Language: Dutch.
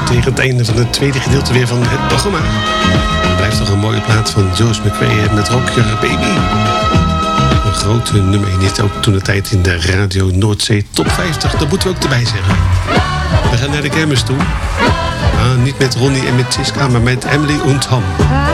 tegen het einde van het tweede gedeelte weer van het programma. Het blijft toch een mooie plaat van Joyce McRae met Rock Your Baby. Een groot nummer in dit, ook toen de tijd in de Radio Noordzee Top 50. Dat moeten we ook erbij zeggen. We gaan naar de kermis toe. Niet met Ronnie en met Siska, maar met Emily und Tom.